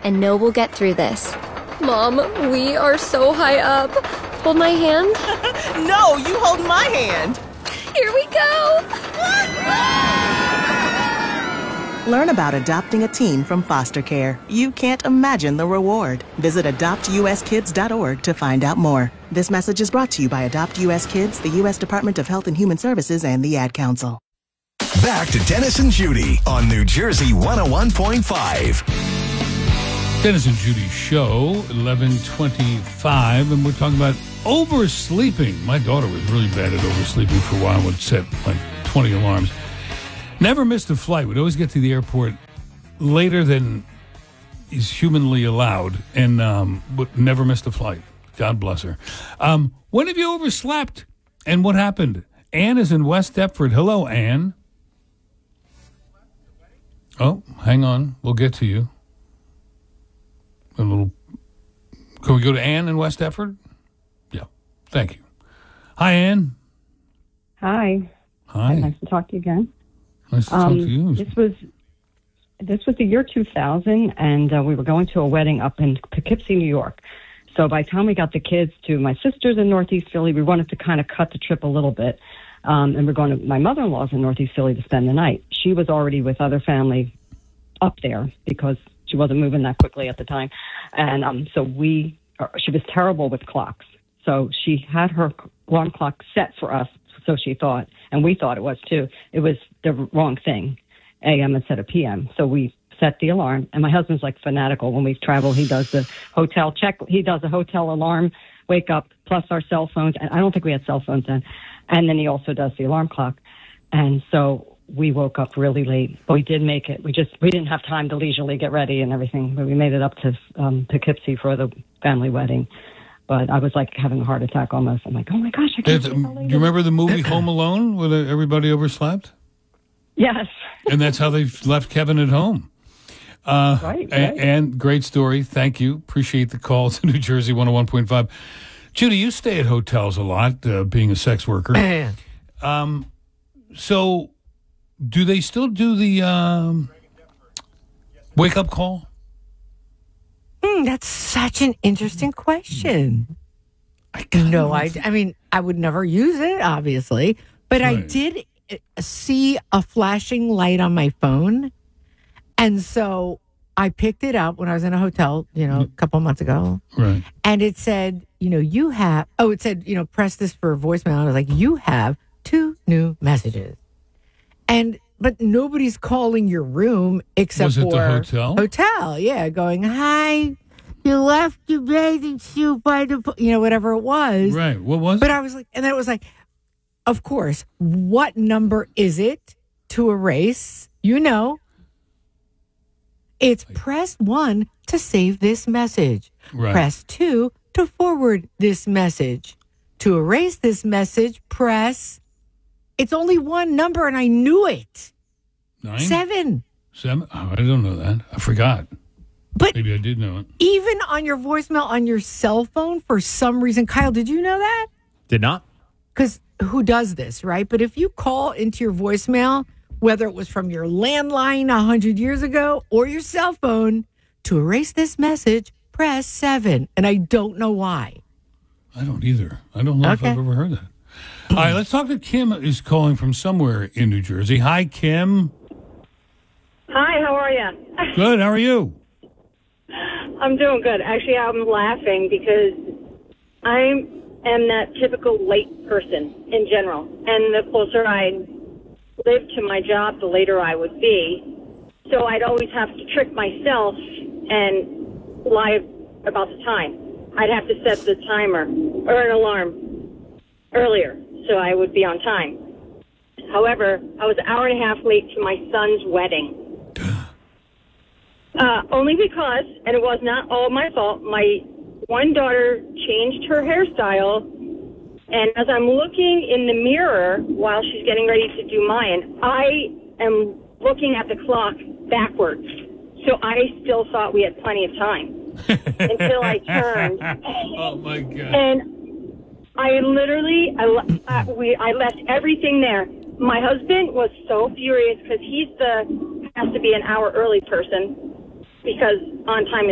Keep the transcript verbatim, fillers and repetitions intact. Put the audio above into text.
and know we'll get through this. Mom, we are so high up. Hold my hand. No, you hold my hand. Here we go. Learn about adopting a teen from foster care. You can't imagine the reward. Visit adopt u s kids dot org to find out more. This message is brought to you by Adopt U S Kids, the U S Department of Health and Human Services, and the Ad Council. Back to Dennis and Judy on New Jersey one oh one point five. Dennis and Judy show, eleven twenty-five, and we're talking about oversleeping. My daughter was really bad at oversleeping for a while, would set like twenty alarms. Never missed a flight. Would always get to the airport later than is humanly allowed, and um, but never missed a flight. God bless her. Um, when have you overslept, and what happened? Ann is in West Deptford. Hello, Ann. Oh, hang on. We'll get to you. A little. Can we go to Ann in West Deptford? Yeah. Thank you. Hi, Ann. Hi. Hi. Nice to talk to you again. Nice to um, talk to you. This was this was the year two thousand, and uh, we were going to a wedding up in Poughkeepsie, New York. So by the time we got the kids to my sister's in Northeast Philly, we wanted to kind of cut the trip a little bit. Um, and we're going to my mother-in-law's in Northeast Philly to spend the night. She was already with other family up there because she wasn't moving that quickly at the time. And um, so we, she was terrible with clocks. So she had her alarm clock set for us, so she thought, and we thought it was too. It was the wrong thing, A M instead of P M. So we set the alarm, and my husband's like fanatical. When we travel, he does the hotel check. He does a hotel alarm, wake up, plus our cell phones. And I don't think we had cell phones then. And then he also does the alarm clock. And so we woke up really late, but we did make it. We just, we didn't have time to leisurely get ready and everything, but we made it up to um, Poughkeepsie for the family wedding. But I was like having a heart attack almost. I'm like, oh my gosh, I can't Do believe how late you remember the movie Home Alone where everybody overslept? Yes. And that's how they left Kevin at home. Uh, right, and, right. and great story. Thank you. Appreciate the call to New Jersey one oh one point five. Judy, you stay at hotels a lot, uh, being a sex worker. um, so do they still do the um, wake-up call? Mm, that's such an interesting question. I no, I, I mean, I would never use it, obviously, but right. I did see a flashing light on my phone. And so I picked it up when I was in a hotel, you know, a couple of months ago. Right. And it said, you know, you have, oh, it said, you know, press this for voicemail. I was like, you have two new messages. And, but nobody's calling your room except was it for the hotel? Hotel, yeah, going, hi, you left your bathing suit by the, po-, you know, whatever it was. Right. What was but it? But I was like, and then it was like, of course, what number is it to erase? You know. It's press one to save this message. Right. Press two to forward this message. To erase this message, press. It's only one number, and I knew it. Nine? Seven. Seven? Oh, I don't know that. I forgot. But maybe I did know it. Even on your voicemail on your cell phone, for some reason, Kyle, did you know that? Did not. Because who does this, right? But if you call into your voicemail, whether it was from your landline one hundred years ago or your cell phone, to erase this message, press seven. And I don't know why. I don't either. I don't know okay. if I've ever heard that. All right, let's talk to Kim, who's calling from somewhere in New Jersey. Hi, Kim. Hi, how are you? Good, how are you? I'm doing good. Actually, I'm laughing because I am that typical late person in general. And the closer I live to my job, the later I would be. So I'd always have to trick myself and lie about the time. I'd have to set the timer or an alarm earlier so I would be on time. However, I was an hour and a half late to my son's wedding. Uh, only because, and it was not all my fault, my one daughter changed her hairstyle, and as I'm looking in the mirror while she's getting ready to do mine, I am looking at the clock backwards. So I still thought we had plenty of time until I turned. Oh, my God. And I literally, I, uh, we, I left everything there. My husband was so furious because he's the, has to be an hour early person because on time is